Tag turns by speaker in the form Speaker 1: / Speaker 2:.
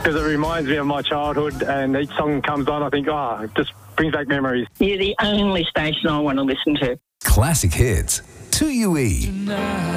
Speaker 1: because it reminds me of my childhood, and each song comes on, I think, it just brings back memories.
Speaker 2: You're the only station I want to listen to.
Speaker 3: Classic hits. 2UE.